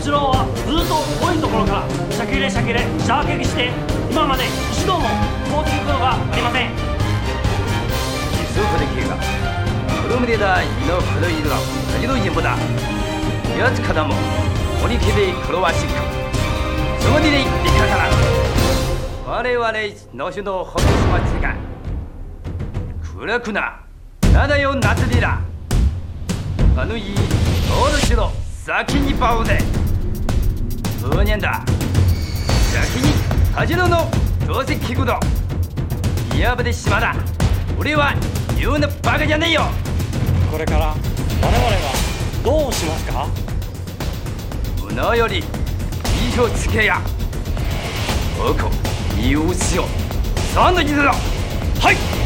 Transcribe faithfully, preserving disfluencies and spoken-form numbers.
一郎はずっと遠いところからシャキレシャキレジャー撃して今まで一度も攻撃ことがありません。 기수부대기가 그룹에다 이너 그로 이르라 가지도 인보다 여츠카다모 우리 기대의 크로아시카 성원이의 이카사라 와레와레 너시도 허무스마치가 그렇구나 나다요 나트리라 아누 이 어르시로 사키니 바우데 은연다 사키니 하지노노 도세 키구도 이아부데 심하다 우리와 유는 바가じゃねえよ。 これから我々はどうしますか。 문어より意をつけや。おこ、意をしよう。三の字だ。はい。